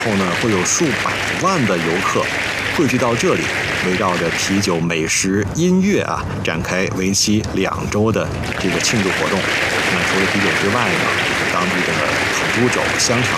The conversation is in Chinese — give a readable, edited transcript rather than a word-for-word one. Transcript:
后呢，会有数百万的游客汇聚到这里，围绕着啤酒、美食、音乐啊，展开为期2周的这个庆祝活动。那除了啤酒之外呢，当地的烤猪肘、香肠